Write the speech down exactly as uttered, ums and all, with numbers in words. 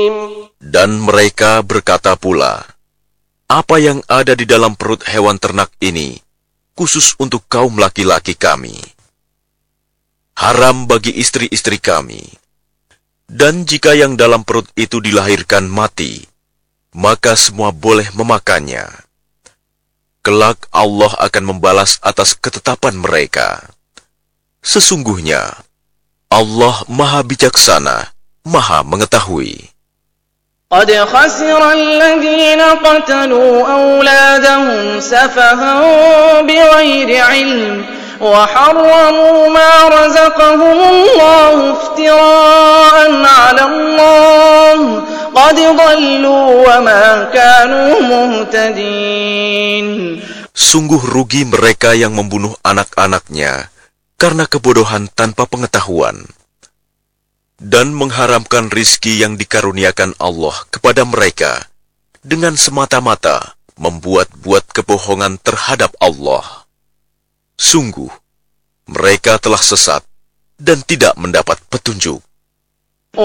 Dan mereka berkata pula, apa yang ada di dalam perut hewan ternak ini, khusus untuk kaum laki-laki kami. Haram bagi istri-istri kami. Dan jika yang dalam perut itu dilahirkan mati, maka semua boleh memakannya. Kelak Allah akan membalas atas ketetapan mereka. Sesungguhnya, Allah Maha Bijaksana, Maha Mengetahui. قد خسر الذين قتلوا أولادهم سفها بغير علم وحرموا ما رزقهم الله افتراء على الله قد ضلوا وما كانوا مهتدين. Sungguh rugi mereka yang membunuh anak-anaknya karena kebodohan tanpa pengetahuan, dan mengharamkan rizki yang dikaruniakan Allah kepada mereka dengan semata-mata membuat-buat kebohongan terhadap Allah. Sungguh, mereka telah sesat dan tidak mendapat petunjuk.